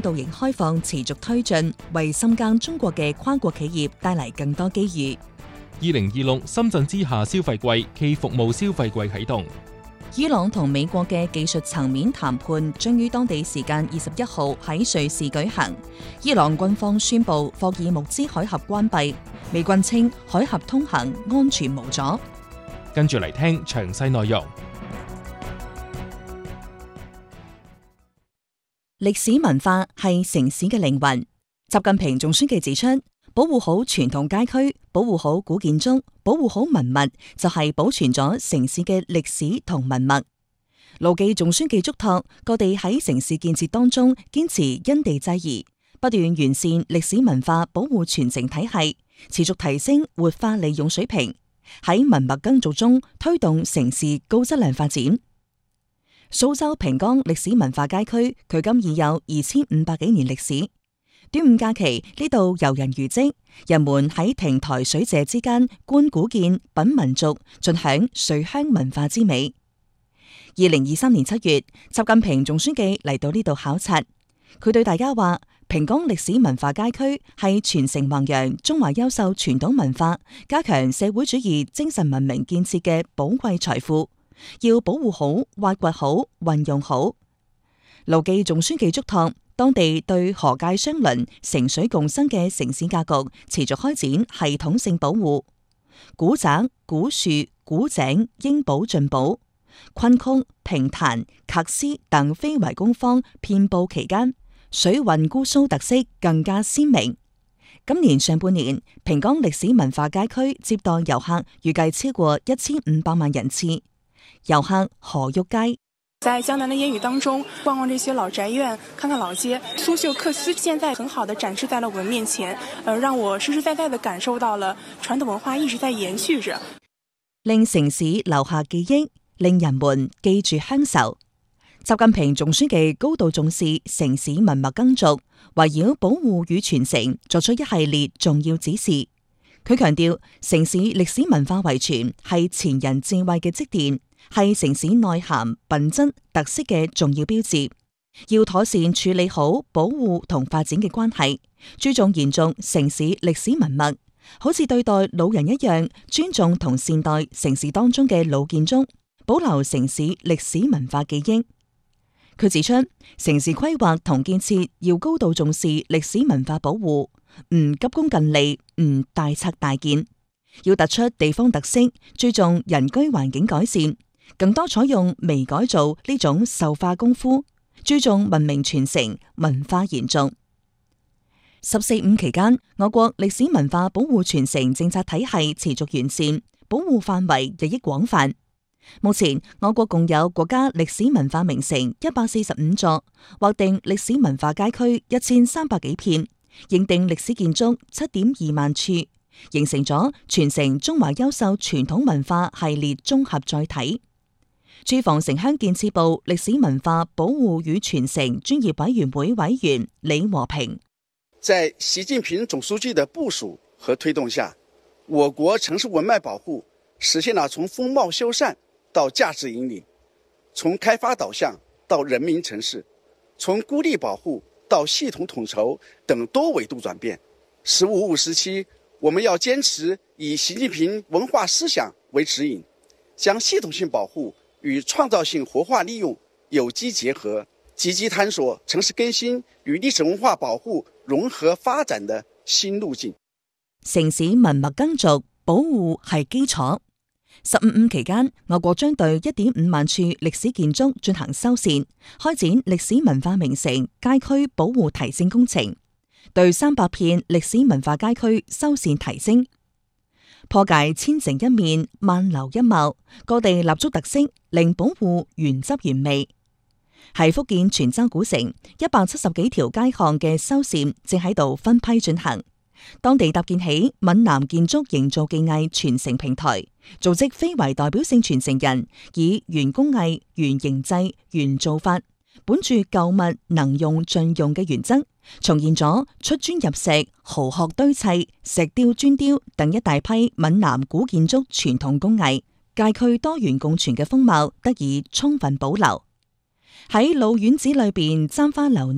導型開放持續推進，為深耕中國嘅跨國企業帶嚟更多機遇。 2026深圳之夏消費季暨服務消費季啟動。 伊朗同美國嘅技術層面談判將於當地時間21號喺瑞士舉行。伊朗軍方宣布霍爾木茲海峽關閉，美軍稱海峽通行安全無阻。 跟住嚟聽詳細內容。 歷史文化係城市嘅靈魂。習近平總書記指出，保護好傳統街區，保護好古建築，保護好文物，就係保存咗城市嘅歷史同文物。盧記總書記囑託各地喺城市建設當中堅持因地制宜，不斷完善歷史文化保護傳承體系，持續提升活化利用水平，喺文物耕種中推動城市高質量發展。蘇州平江歷史文化街區距今已有2500幾年歷史。端午假期呢度遊人如織，人們喺亭台水榭之間觀古建、品民俗，盡享水鄉文化之美。2023年7月，習近平總書記嚟到呢度考察，佢對大家話：平江歷史文化街區係傳承弘揚中華優秀傳統文化、加強社會主義精神文明建設嘅寶貴財富，要保護好、挖掘好、運用好。盧記總書記囑託當地對河界相鄰、城水共生嘅城市格局持續開展系統性保護，古宅、古樹、古井應保盡保，昆曲、評彈、笳詩等非遺工坊遍佈其間，水韻姑蘇特色更加鮮明。今年上半年，平江歷史文化街區接待遊客預計超過1500萬人次。遊客何玉佳。 在江南的煙雨當中逛逛這些老宅院，看看老街，蘇繡緅絲現在很好的展示在了我們面前，讓我實實在在的感受到了傳統文化一直在延續着， 令城市留下記憶，令人們記住鄉愁。習近平總書記高度重視城市文物耕種，圍繞保護與傳承作出一系列重要指示。佢強調，城市歷史文化遺傳係前人智慧嘅積澱，係城市內涵、品質、特色嘅重要標誌，要妥善處理好保護同發展嘅關係，注重延續城市歷史文物，好似對待老人一樣，尊重同善待城市當中嘅老建築，保留城市歷史文化記憶。佢指出，城市規劃同建設要高度重視歷史文化保護，唔急功近利，唔大拆大建，要突出地方特色，注重人居環境改善，更多採用微改造呢種獸化功夫，注重文明傳承、文化延續。14.5期間，我國歷史文化保護傳承政策體系持續完善，保護範圍日益廣泛。目前，我國共有國家歷史文化名城145座，劃定歷史文化街區1300幾片，認定歷史建築7.2萬處，形成咗傳承中華優秀傳統文化系列綜合載體。駐防城鄉建設部歷史文化保護與傳承專業委員會委員李和平： 在習近平總書記的部署和推動下，我國城市文脈保護實現了從風貌修繕到價值引領，從開發導向到人民城市，從孤立保護到系統統籌等多維度轉變。15.5時期，我們要堅持以習近平文化思想為指引，將系統性保護與創造性活化利用有機結合，積極探索城市更新與歷史文化保護融合發展的新路徑。 城市文物耕種保護係基礎。15.5期間，我國將對1.5萬處歷史建築進行修繕，開展歷史文化名城街區保護提升工程，對300片歷史文化街區修繕提升。破解千城一面，萬樓一貌，各地立足特色，令保護原汁原味。喺福建泉州古城170幾條街巷嘅修繕正喺度分批進行。當地搭建起閩南建築營造技藝傳承平台，組織非遺代表性傳承人，以原工藝、原形制、原做法，本住舊物能用盡用嘅原則，重現咗出磚入石、蠔殼堆砌、石雕磚雕等一大批閩南古建築傳統工藝，街區多元共存嘅風貌得以充分保留。喺老院子裏邊簪花留念，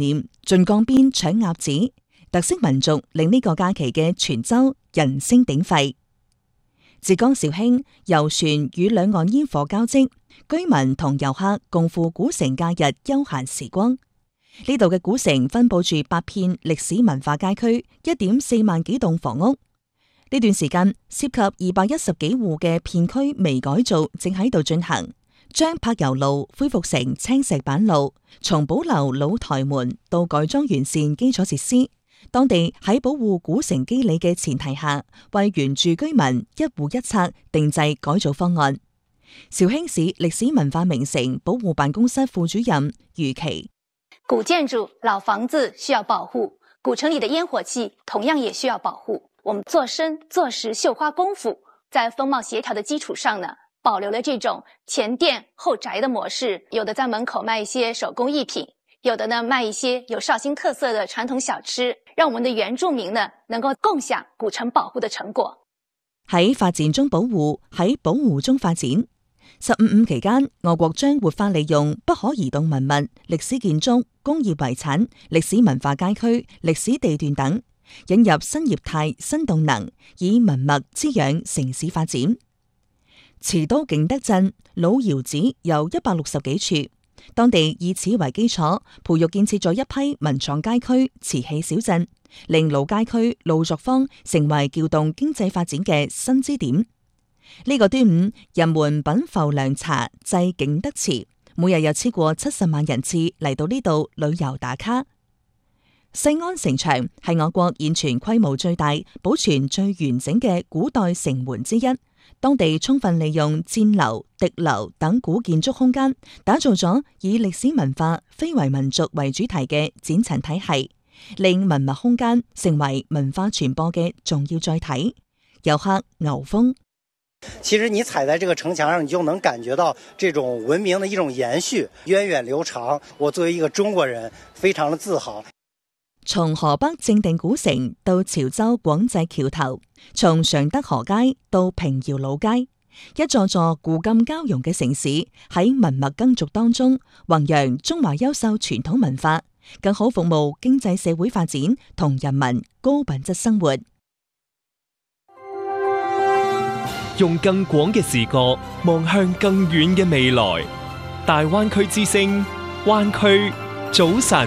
晉江邊搶鴨子，特色民族令呢個假期嘅泉州人聲鼎沸。浙江紹興遊船與兩岸煙火交織，居民同遊客共赴古城假日休閒時光。呢度嘅古城分佈住8片歷史文化街區，1.4萬幾棟房屋。呢段時間涉及210幾戶嘅片區微改造正喺度進行，將柏油路恢復成青石板路，從保留老台門到改裝完善基礎設施。當地喺保護古城肌理嘅前提下，為原住居民一戶一策定製改造方案。紹興市歷史文化名城保護辦公室副主任余琪： 古建築、老房子需要保護，古城裡的煙火氣同樣也需要保護。我們做深做實繡花功夫，在風貌協調的基礎上呢，保留了這種前店後宅的模式。有的在門口賣一些手工藝品，有的呢賣一些有紹興特色的傳統小吃，讓我們的原住民呢能夠共享古城保護的成果。 喺發展中保護，喺保護中發展。15.5期間，我國將活化利用不可移動文物、歷史建築、工業遺產、歷史文化街區、歷史地段等，引入新業態、新動能，以文物滋養城市發展。持都景德鎮老窑址有160幾處，當地以此為基礎，培育建設咗一批文創街區、瓷器小鎮，令老街區老作坊成為撬動經濟發展嘅新支點。呢個端午，人們品浮涼茶祭景德祠，每日有超過70萬人次嚟到呢度旅遊打卡。西安城牆係我國現存規模最大、保存最完整嘅古代城門之一。當地充分利用箭樓、笛樓等古建築空間，打造咗以歷史文化、非遺民族為主題嘅展陳體系，令文物空間成為文化傳播嘅重要載體。遊客牛峰： 其實你踩在這個城牆上，你就能感覺到這種文明的一種延續，源遠流長。我作為一個中國人，非常的自豪。 從河北正定古城到潮州廣濟橋頭，從常德河街到平遙老街，一座座古今交融嘅城市喺文物耕耘當中，弘揚中華優秀傳統文化，更好服務經濟社會發展同人民高品質生活。 用更廣嘅視角望向更遠嘅未來。大灣區之聲，灣區早晨。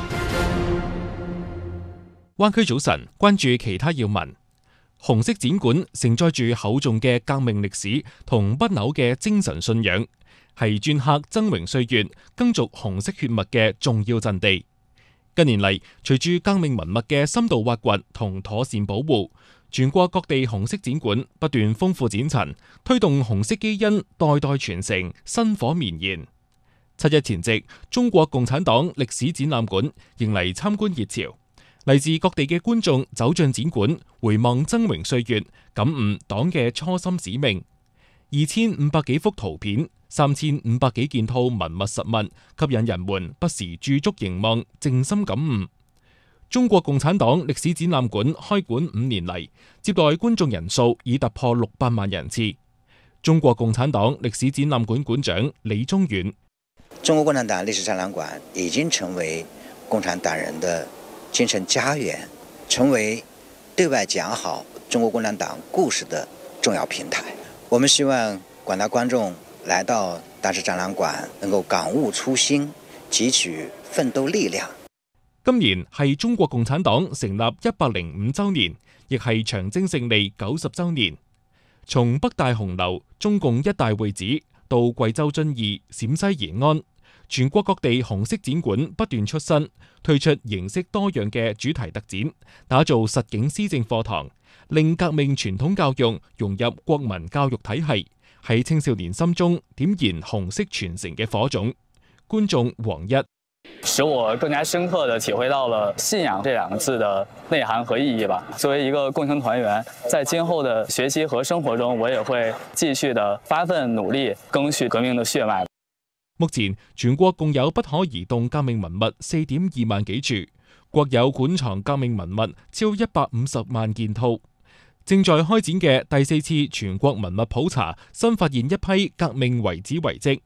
灣區早晨，關注其他要聞。紅色展館承載住厚重嘅革命歷史同不朽嘅精神信仰，係鐫刻崢嶸歲月、耕耘紅色血脈嘅重要陣地。近年嚟，隨住革命文物嘅深度挖掘同妥善保護，全國各地紅色展館不斷豐富展陳，推動紅色基因代代傳承，薪火綿延。7·1前夕，中國共產黨歷史展覽館迎嚟參觀熱潮。嚟自各地嘅觀眾走進展館，回望崢嶸歲月，感悟黨嘅初心使命。2500幾幅圖片、3500幾件套文物實物，吸引人們不時駐足凝望，靜心感悟。中國共產黨歷史展覽館開館5年嚟，接待觀眾人數已突破600萬人次。中國共產黨歷史展覽館館長李宗遠： 中國共產黨歷史展覽館已經成為共產黨人的精神家園，成為對外講好中國共產黨故事的重要平台。我們希望廣大觀眾來到大師展覽館，能夠感悟初心，汲取奮鬥力量。 今年係中國共產黨成立105週年，亦係長征勝利90週年。從北大紅樓、中共一大會址到貴州遵義、陝西延安，全國各地紅色展館不斷出新，推出形式多樣嘅主題特展，打造實景施政課堂，令革命傳統教育融入國民教育體系，喺青少年心中點燃紅色傳承嘅火種。觀眾黃一： 使我更加深刻地體會到了信仰這兩個字的內涵和意義吧。作為一個共青團員，在今後的學習和生活中，我也會繼續地發奮努力，謄續革命的血脈。 目前全國共有不可移動革命文物4.2萬幾處，國有館藏革命文物超150萬件套。正在開展嘅第4次全國文物普查，新發現一批革命遺址遺跡。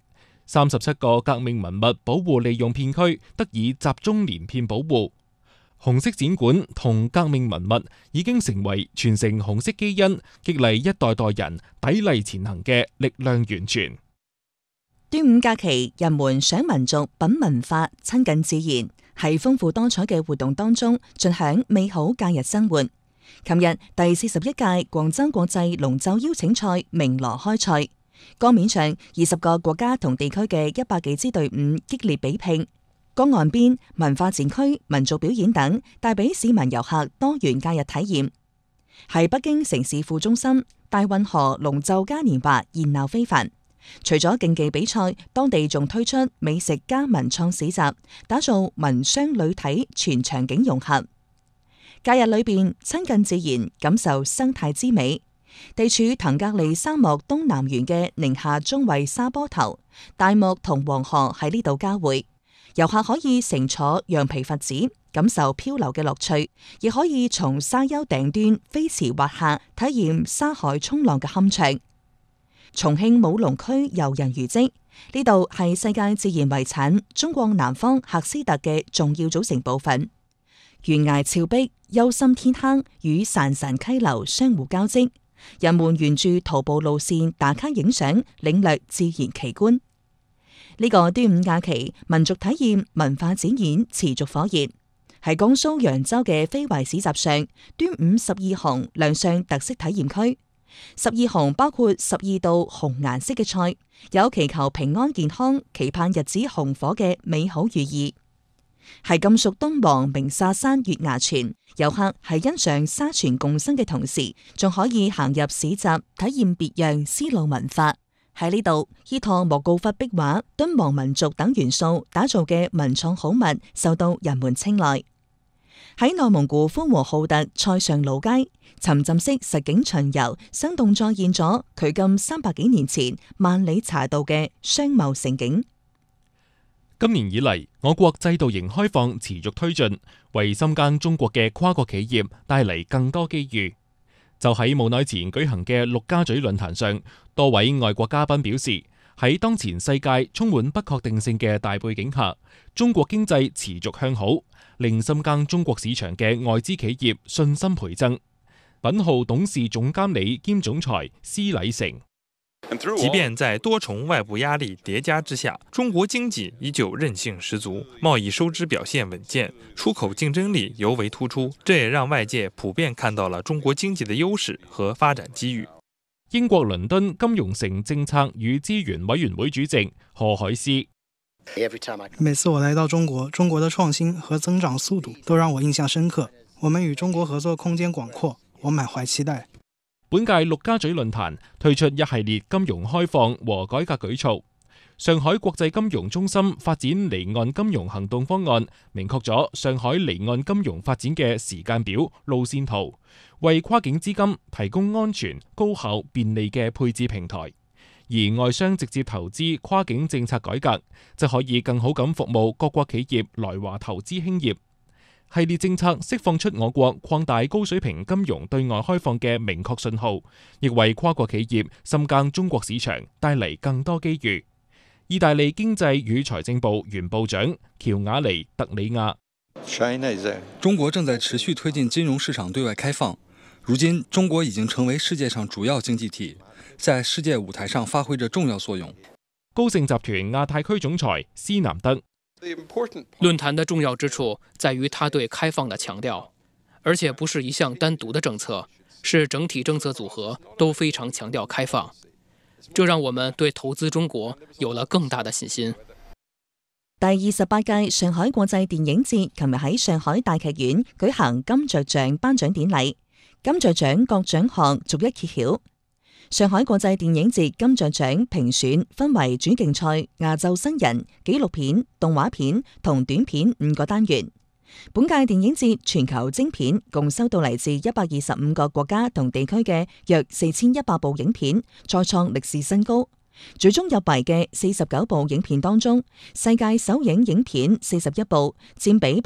37個革命文物保護利用片區得以集中連片保護。紅色展館同革命文物已經成為傳承紅色基因、激勵一代代人砥礪前行嘅力量源泉。 端午假期，人們賞民族、品文化、親近自然，喺豐富多彩嘅活動當中盡享美好假日生活。琴日第41屆廣州國際龍舟邀請賽鳴鑼開賽，江面上20個國家同地區嘅100幾支隊伍激烈比拼。江岸邊、文化展區、民族表演等，帶俾市民遊客多元假日體驗。喺北京城市副中心，大運河龍舟嘉年華熱鬧非凡。除咗競技比賽，當地仲推出美食加文創市集，打造文商旅體全場景融合。假日裏邊親近自然，感受生態之美。地處騰格里沙漠東南緣嘅寧夏中衛沙坡頭，大漠同黃河喺呢度交匯。遊客可以乘坐羊皮筏子，感受漂流嘅樂趣，亦可以從沙丘頂端飛馳滑下，體驗沙海衝浪嘅酣暢。重慶武隆區遊人如織，呢度係世界自然遺產中國南方喀斯特嘅重要組成部分。懸崖峭壁、幽深天坑與潺潺溪流相互交織，人們沿住徒步路線打卡影相，領略自然奇觀。呢個端午假期，民族體驗文化展演持續火熱。喺江蘇揚州嘅非遺市集上，端午12紅亮相特色體驗區。12紅包括12道紅顏色嘅菜，有祈求平安健康、期盼日子紅火嘅美好寓意。喺甘肅敦煌鳴沙山月牙泉，遊客喺欣賞沙泉共生嘅同時，仲可以行入市集體驗別樣絲路文化。喺呢度，依託莫高窟壁畫、敦煌民族等元素打造嘅文創好物，受到人們青睞。喺內蒙古呼和浩特塞上老街，沉浸式實景巡遊，生動再現咗距今300幾年前萬里茶道嘅商貿盛景。 今年以嚟，我國制度型開放持續推進，為深耕中國嘅跨國企業帶嚟更多機遇。就喺冇耐前舉行嘅陸家嘴論壇上，多位外國嘉賓表示，喺當前世界充滿不確定性嘅大背景下，中國經濟持續向好，令深耕中國市場嘅外資企業信心倍增。品號董事總監理兼總裁施禮成， 即便在多重外部壓力疊加之下，中國經濟依舊韌性十足，貿易收支表現穩健，出口競爭力尤為突出，這也讓外界普遍看到了中國經濟的優勢和發展機遇。 英國倫敦金融城政策與資源委員會主席何海思， 每次我來到中國，中國的創新和增長速度都讓我印象深刻。我們與中國合作空間廣闊，我滿懷期待。 本屆陸家嘴論壇推出一系列金融開放和改革舉措。上海國際金融中心發展離岸金融行動方案，明確咗上海離岸金融發展嘅時間表、路線圖，為跨境資金提供安全、高效、便利嘅配置平台。而外商直接投資跨境政策改革，就可以更好咁服務各國企業來華投資興業。系列政策釋放出我國擴大高水平金融對外開放嘅明確信號，亦為跨國企業深耕中國市場帶嚟更多機遇。意大利經濟與財政部原部長喬瓦尼特里亞， 中國正在持續推進金融市場對外開放，如今中國已經成為世界上主要經濟體，在世界舞台上發揮着重要作用。 高盛集團亞太區總裁施南德， 論壇的重要之處在於它對開放的強調，而且不是一項單獨的政策，是整體政策組合都非常強調開放，這讓我們對投資中國有了更大的信心。 第28屆上海國際電影節琴日喺上海大劇院舉行金雀獎頒獎典禮，金雀獎各獎項逐一揭曉。上海國際電影節金雀獎評選分為主競賽、亞洲新人、紀錄片、動畫片同短片5個單元。本屆電影節全球精片共收到嚟自125個國家同地區嘅約4100部影片，再創歷史新高。最終入圍嘅49部影片當中，世界首映影片41部，佔比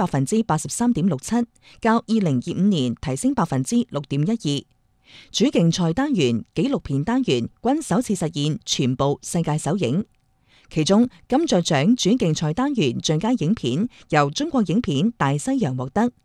83.67%，較2025年提升6.12%。主競賽單元、紀錄片單元均首次實現全部世界首映。 其中金像獎主競賽單元最佳影片由中國影片《大西洋》獲得，